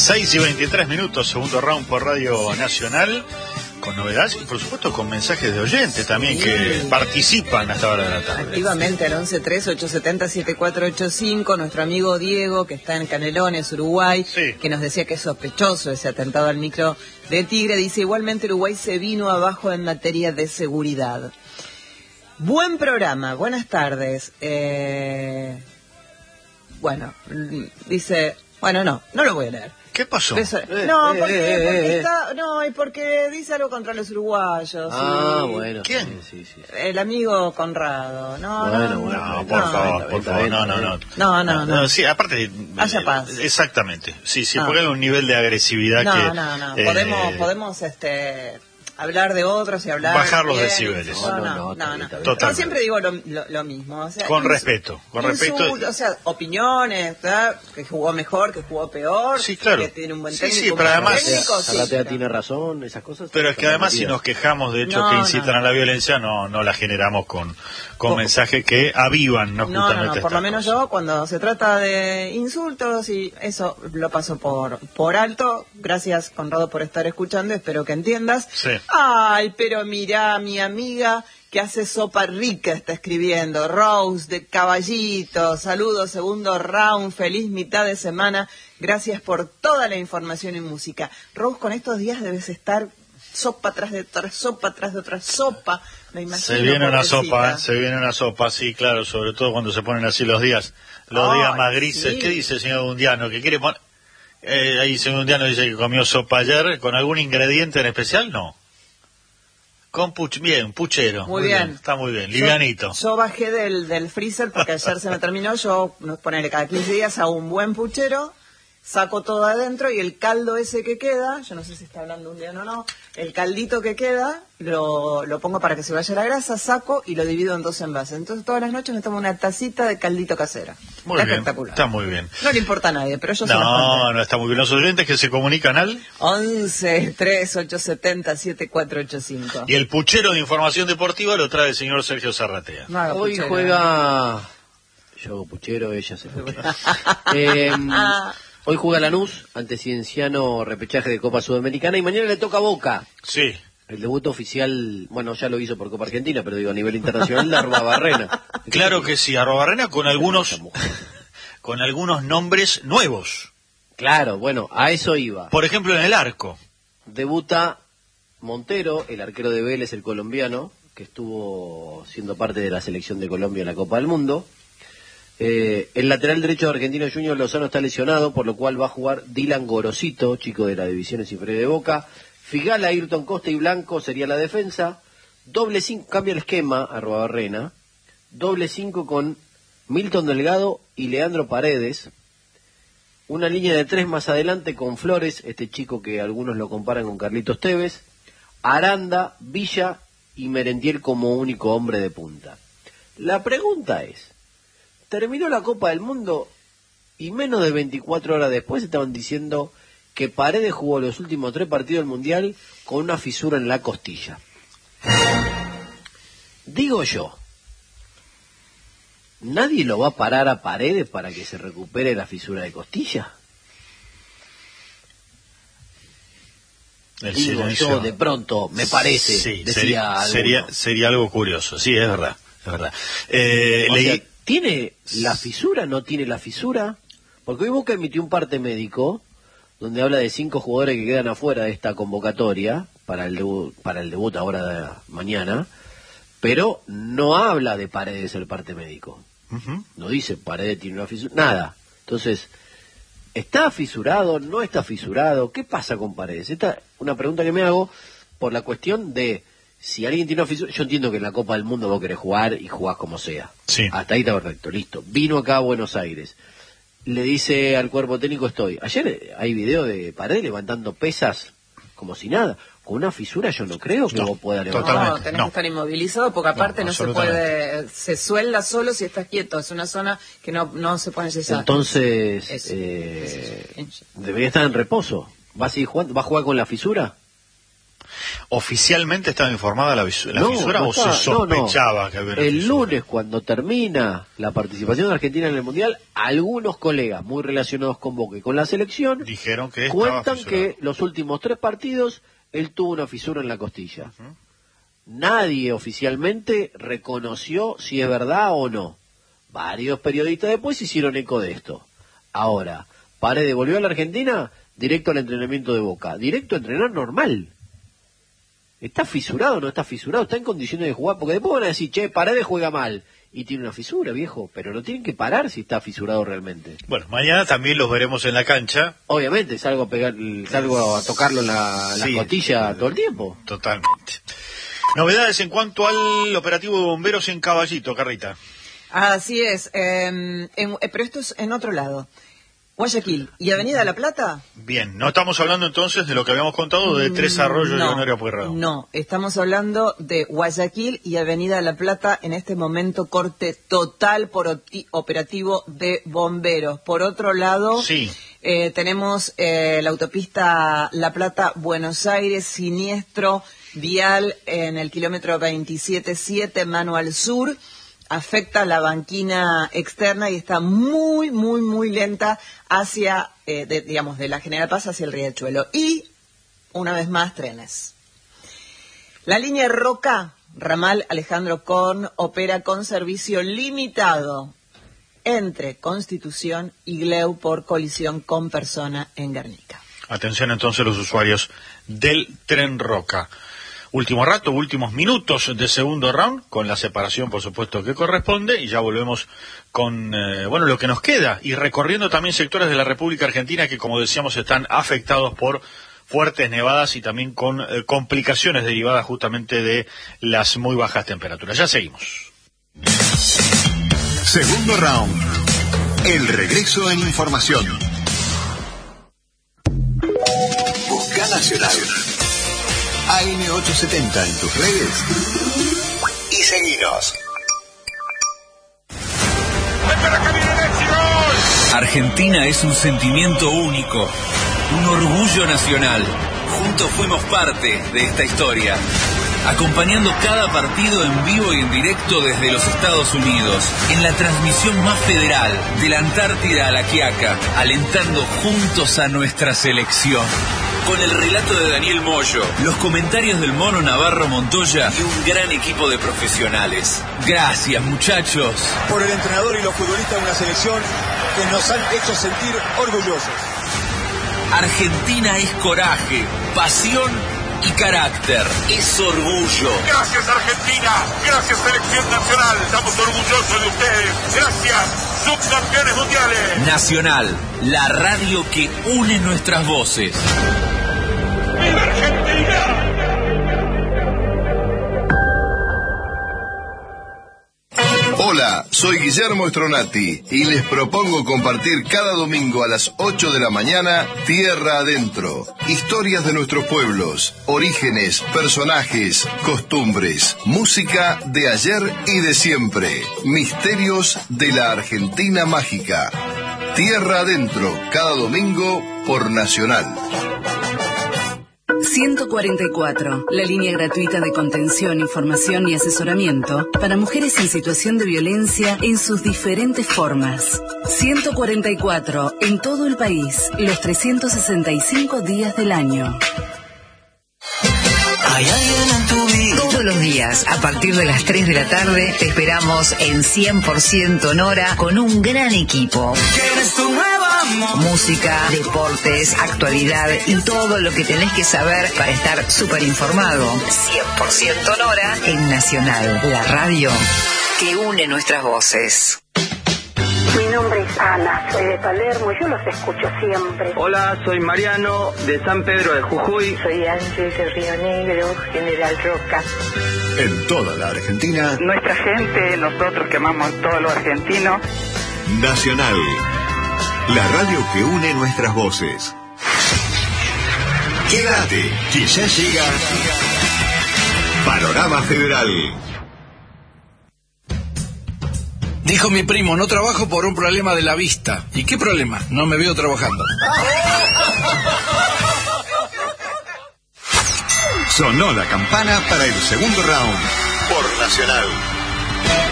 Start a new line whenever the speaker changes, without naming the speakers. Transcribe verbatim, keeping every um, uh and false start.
seis y veintitrés minutos, segundo round por Radio Nacional, con novedades y por supuesto con mensajes de oyentes también, sí, que participan hasta ahora de la tarde.
Activamente al once tres ocho siete cero siete cuatro ocho cinco, nuestro amigo Diego, que está en Canelones, Uruguay, sí, que nos decía que es sospechoso ese atentado al micro de Tigre, dice igualmente Uruguay se vino abajo en materia de seguridad. Buen programa, buenas tardes. Eh... Bueno, dice, bueno, no, no lo voy a leer.
¿Qué pasó?
Eso,
Eh,
no,
eh,
porque,
eh,
porque
eh,
está, no, y porque dice algo contra los uruguayos.
Ah,
y...
bueno.
¿Quién?
Sí, sí, sí.
El amigo Conrado. No,
bueno,
no,
bueno,
no,
no,
por
no,
favor,
no,
por favor, no, no, no.
No, no, no.
Sí, aparte...
Haya paz.
Exactamente. Sí, sí,
No.
porque hay un nivel de agresividad
no,
que...
No, no, no.
Eh,
podemos, podemos, este... hablar de otros y hablar
bajar los
bien.
decibeles.
No, no,
No,
no,
no,
no,
totalmente.
no. No, siempre digo lo, lo, lo mismo. O sea,
con
ins-
respeto, con respeto.
insultos, o sea, opiniones, ¿verdad? Que jugó mejor, que jugó peor.
Sí, claro.
Que tiene un buen
Sí,
técnico.
sí,
un
pero
buen
además-
técnico, sí,
Zaratea
pero-
tiene razón, esas cosas.
Pero es que además si nos quejamos de hechos
No,
que
no,
incitan
no.
a la violencia, no no la generamos con, con
Ojo.
mensajes que avivan, ¿no?
No, no,
Justamente
no, por
esta
lo menos
cosa.
yo cuando se trata de insultos y eso lo paso por por alto. Gracias, Conrado, por estar escuchando, espero que entiendas.
Sí.
Ay, pero mirá, mi amiga que hace sopa rica está escribiendo, Rose de Caballito, saludos, segundo round, feliz mitad de semana, gracias por toda la información y música. Rose, con estos días debes estar sopa tras de otra sopa tras de otra sopa, me imagino.
Se viene una
pobrecita.
sopa, ¿eh? Se viene una sopa, sí, claro, sobre todo cuando se ponen así los días, los
Ay,
días más grises.
sí.
¿Qué dice el señor Bundiano? ¿Que quiere poner? Eh, ahí el señor Bundiano dice que comió sopa ayer, ¿con algún ingrediente en especial? No. Con puch bien, puchero.
Muy bien.
Está muy bien, livianito.
Yo, yo bajé del, del freezer porque ayer se me terminó. Yo, no, ponele, cada quince días hago un buen puchero, saco todo adentro y el caldo ese que queda, yo no sé si está hablando un día o no, el caldito que queda, lo, lo pongo para que se vaya la grasa, saco y lo divido en dos envases. Entonces todas las noches me tomo una tacita de caldito casera.
Muy
Está
bien,
espectacular.
está muy bien.
No le importa a nadie, pero yo se los
No,
conté.
no, está muy bien. Los oyentes que se comunican al...
once tres ocho siete cero siete cuatro ocho cinco.
Y el puchero de información deportiva lo trae el señor Sergio Zarratea.
No haga
Hoy
puchero.
juega... Yo hago puchero, ella se puchera. eh, hoy juega Lanús ante Cienciano, repechaje de Copa Sudamericana, y mañana le toca a Boca.
Sí.
El debut oficial, bueno, ya lo hizo por Copa Argentina, pero digo a nivel internacional, de Arruabarrena.
Claro que sí, Arrobarrena con algunos con algunos nombres nuevos.
Claro, bueno, a eso iba.
Por ejemplo, en el arco.
Debuta Montero, el arquero de Vélez, el colombiano, que estuvo siendo parte de la selección de Colombia en la Copa del Mundo. Eh, el lateral derecho de Argentino Junior Lozano está lesionado, por lo cual va a jugar Dylan Gorosito, chico de las divisiones inferiores de Boca. Figala, Ayrton Costa y Blanco sería la defensa. Doble cinco, cambia el esquema, Arruabarrena. Doble cinco con Milton Delgado y Leandro Paredes. Una línea de tres más adelante con Flores, este chico que algunos lo comparan con Carlitos Tevez. Aranda, Villa y Merentiel como único hombre de punta. La pregunta es, terminó la Copa del Mundo y menos de veinticuatro horas después estaban diciendo que Paredes jugó los últimos tres partidos del Mundial con una fisura en la costilla. Digo yo, ¿nadie lo va a parar a Paredes para que se recupere la fisura de costilla?
El
Digo
silencio.
yo, de pronto, me parece,
Sí,
decía
sería,
alguno.
sería, sería algo curioso. Sí, es verdad. Es verdad. Eh,
O
leí-
sea, ¿tiene la fisura? ¿No tiene la fisura? Porque hoy Boca emitió un parte médico donde habla de cinco jugadores que quedan afuera de esta convocatoria para el debut, para el debut ahora de mañana, pero no habla de Paredes el parte médico.
Ujú.
No dice Paredes tiene una fisura, nada. Entonces, ¿está fisurado? ¿No está fisurado? ¿Qué pasa con Paredes? Esta es una pregunta que me hago por la cuestión de si alguien tiene una fisura. Yo entiendo que en la Copa del Mundo vos querés jugar y jugás como sea.
Sí.
Hasta ahí está perfecto, listo. Vino acá a Buenos Aires. Le dice al cuerpo técnico, estoy. Ayer hay video de Paredes levantando pesas como si nada. Con una fisura yo no creo que
No,
vos puedas levantar.
totalmente.
No, tenés
no.
que estar inmovilizado porque aparte
No,
no, se
absolutamente.
puede, se suelda solo si estás quieto, es una zona que no, no se puede necesitar.
Entonces,
Eso,
eh,
eso.
debería estar en reposo. ¿Va a seguir jugando? ¿Va a jugar con la fisura?
¿Oficialmente estaba informada la, la
no,
fisura
no
o
estaba,
se sospechaba
no, no.
que había
El
fisura?
lunes, cuando termina la participación de Argentina en el Mundial, algunos colegas muy relacionados con Boca y con la selección
dijeron que
cuentan
fisurado.
que los últimos tres partidos él tuvo una fisura en la costilla. Uh-huh. Nadie oficialmente reconoció si es verdad o no. Varios periodistas después hicieron eco de esto. Ahora, Paredes volvió a la Argentina, directo al entrenamiento de Boca. Directo a entrenar normal. ¿Está fisurado o no está fisurado? ¿Está en condiciones de jugar? Porque después van a decir, che, Paredes juega mal. Y tiene una fisura, viejo. Pero no tienen que parar si está fisurado realmente.
Bueno, mañana también los veremos en la cancha.
Obviamente, salgo a, pegar, salgo a tocarlo en la, sí, la costilla todo el tiempo.
Totalmente. Novedades en cuanto al operativo de bomberos en Caballito, Carrita.
Así es, eh, en, pero esto es en otro lado. Guayaquil y Avenida La Plata.
Bien, no estamos hablando entonces de lo que habíamos contado de Tres Arroyos
no,
y Honorio Pueyrredón.
No, estamos hablando de Guayaquil y Avenida La Plata, en este momento corte total por operativo de bomberos. Por otro lado,
sí.
eh, tenemos eh, la autopista La Plata-Buenos Aires, siniestro vial en el kilómetro veintisiete siete, mano al sur. Afecta la banquina externa y está muy, muy, muy lenta hacia, eh, de, digamos, de la General Paz hacia el Riachuelo. Y, una vez más, trenes. La línea Roca, ramal Alejandro Korn, opera con servicio limitado entre Constitución y Gleu por colisión con persona en Guernica.
Atención entonces los usuarios del tren Roca. Último rato, últimos minutos de segundo round, con la separación, por supuesto, que corresponde, y ya volvemos con, eh, bueno, lo que nos queda, y recorriendo también sectores de la República Argentina que, como decíamos, están afectados por fuertes nevadas y también con eh, complicaciones derivadas justamente de las muy bajas temperaturas. Ya seguimos.
Segundo round. El regreso en información. Busca Nacional. A M ochocientos setenta en tus redes y seguinos.
Argentina es un sentimiento único, un orgullo nacional. Juntos fuimos parte de esta historia, acompañando cada partido en vivo y en directo desde los Estados Unidos, en la transmisión más federal, de la Antártida a la Quiaca, alentando juntos a nuestra selección. Con el relato de Daniel Moyo, los comentarios del Mono Navarro Montoya y un gran equipo de profesionales. Gracias, muchachos.
Por el entrenador y los futbolistas de una selección que nos han hecho sentir orgullosos.
Argentina es coraje, pasión y carácter. Es orgullo.
Gracias, Argentina. Gracias, Selección Nacional. Estamos orgullosos de ustedes. Gracias, subcampeones mundiales.
Nacional, la radio que une nuestras voces.
¡Viva Argentina!
Hola, soy Guillermo Stronati y les propongo compartir cada domingo a las ocho de la mañana Tierra Adentro. Historias de nuestros pueblos, orígenes, personajes, costumbres, música de ayer y de siempre, misterios de la Argentina mágica. Tierra Adentro, cada domingo por Nacional.
ciento cuarenta y cuatro, la línea gratuita de contención, información y asesoramiento para mujeres en situación de violencia en sus diferentes formas. ciento cuarenta y cuatro, en todo el país, los trescientos sesenta y cinco días del año.
Hay alguien en tu vida.
Todos los días, a partir de las tres de la tarde, te esperamos en cien por ciento Nora con un gran equipo.
¿Quieres tu nuevo amor?
Música, deportes, actualidad y todo lo que tenés que saber para estar súper informado. cien por ciento Nora en Nacional, la radio que une nuestras voces.
Mi nombre es Ana, soy de Palermo y yo los escucho siempre.
Hola, soy Mariano de San Pedro de Jujuy.
Soy Ángeles de Río Negro, General Roca.
En toda la Argentina.
Nuestra gente, nosotros que amamos todo lo argentino.
Nacional, la radio que une nuestras voces. Quédate, que ya llega Panorama Federal.
Dijo mi primo, no trabajo por un problema de la vista. ¿Y qué problema? No me veo trabajando.
Sonó la campana para el segundo round por Nacional.